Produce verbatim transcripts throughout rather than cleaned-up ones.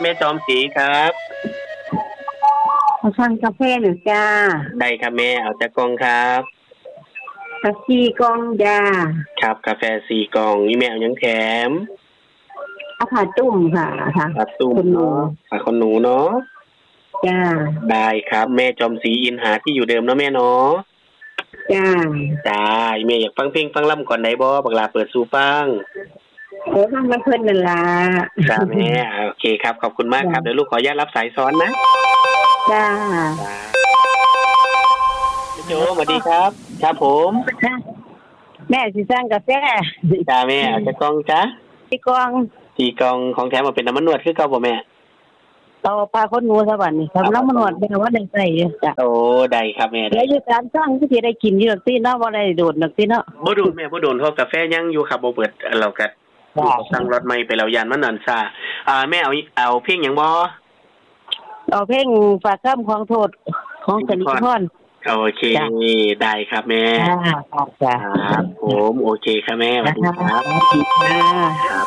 แม่จอมศรีครับขอสั่งกาแฟหนึ่งจ้าได้ครับแม่เอาจากกล่องครับกาแฟกล่องจ้าครับกาแฟสี่กล่องนี่แม่เอายังแถมเอาผ้าตุ้มค่ะค่ะผ้าตุ้มเนาะผ้าขนหนูเนาะจ้าได้ครับแม่จอมศรีอินหาที่อยู่เดิมเนาะแม่เนาะจ้าจ้าแม่อยากฟังเพลงฟังล่ำก่อนได้บ่บักลาเปิดสู่ฟังเออฟังมาเพิ่นนั่นล่ะจ้าแม่โอเคครับขอบคุณมากครับเดี๋ยวลูกขออนุญาตรับสายซ้อนนะจ้าพี่โจสวัสดีครับครับผมแม่สิสั่งกาแฟจ้าแม่เอาจากกล่องจ้าสี่กล่องสี่กล่องของแถมมาเป็นน้ำมันนวดคือเก่าบ่แม่ต่อพาคนหนูซะบัดนี้ครับน้ำมันนวดเป็นว่าได้ใส่จ้ะโอ้ได้ครับแม่แล้วอยู่การสร้างที่สิได้กินอยู่ดอกติเนาะบ่ได้โดดดอกติเนาะบ่โดนแม่บ่โดนเพราะกาแฟยังอยู่ครับบ่เปิดเราก็สั่งรถใหม่ไปแล้วยานมันนานซ่าอ่าแม่เอาเอาเพลงหยังบ่เอาเพลงฝากคำของโทษของสนิทพรโอเคได้ครับแม่ครับจ้ะครับผมโอเคครับแม่สวัสดีครับสวัสดีครับ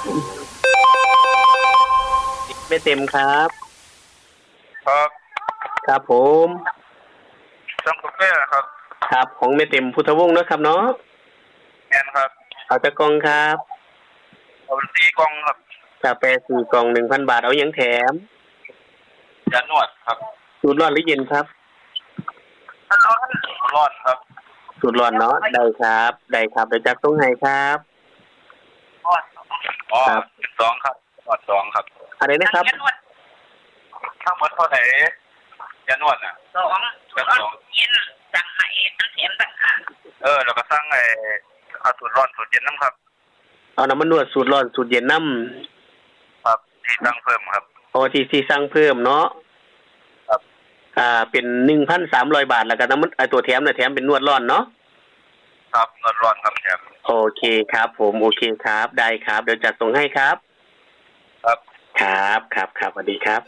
ไม่เต็มครับครับครับผมสั่งกาแฟครับครับของไม่เต็มพุทธวงศ์นะครับเนาะแอนครับเอาจากกล่องครับเอาสี่กล่องครับกาแฟสี่กล่อง หนึ่งพัน บาทเอายังแถมยานวดครับสูตรร้อนหรือเย็นครับร้อนร้อนครับสูตรร้อนเนาะได้ครับได้ครับเดี๋ยวจักส่งให้ครับร้อนอ๋อสองครับร้อนสองครับอะไรนะครับทั้งหมดเท่าไหร่ยานวดน่ะสองสองเย็นสั่งให้ทั้งแถมต่างหากเออแล้วก็สั่งไอ้เอาสูตรร้อนสูตรเย็นน้ำครับเอาน้ำมันนวดสูตรร้อนสูตรเย็นน้ำครับที่สั่งเพิ่มครับโอ้ที่ที่สั่งเพิ่มเนาะครับอ่าเป็น หนึ่งพันสามร้อย บาทแล้วก็น้ำมันไอ้ตัวแถมน่ะแถมเป็นนวดร้อนเนาะครับนวดร้อนครับแถมโอเคครับผมโอเคครับได้ครับเดี๋ยวจัดส่งให้ครับครับครับครับครับสวัสดีครับ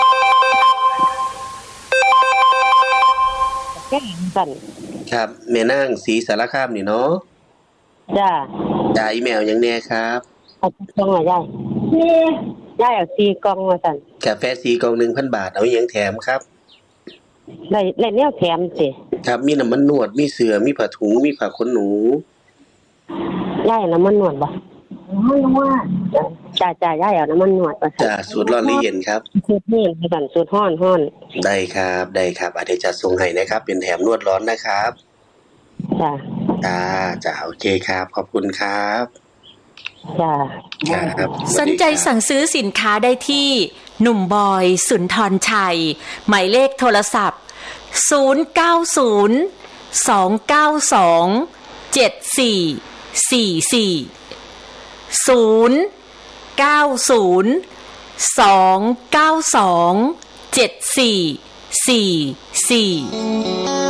แก่สั่นครับแม่นางศรีสารคามนี่เนาะจ้าจ้าอีเมลยังแน่ครับเอากล่องมาย่ายนี่ย่ายเอาสี่กล่องมาสั่นกาแฟสี่กล่อง หนึ่งพัน บาทเอายังแถมครับได้ได้แนวแถมสิครับมีน้ำมันนวดมีเสือมีผ้าถุงมีผ้าขนหนูย่ายน้ำมันนวดบ่น้ำมันนวดจ้าจ้าย่ายเอาน้ำมันนวดบ่จ้าสูตรร้อนหรือเย็นครับสูตรนี่คือสั่นสูตรร้อนร้อนได้ครับได้ครับอาจจะส่งให้นะครับเป็นแถมนวดร้อนนะครับจ้าจ้าจ้าโอเคครับขอบคุณครับจ้าครับสนใจสั่งซื้อสินค้าได้ที่หนุ่มบอยสุนทรชัยหมายเลขโทรศัพท์ศูนย์ เก้า ศูนย์ สอง เก้า สอง เจ็ด สี่ สี่ สี่ ศูนย์ เก้า ศูนย์ สอง เก้า สอง เจ็ด สี่ สี่ สี่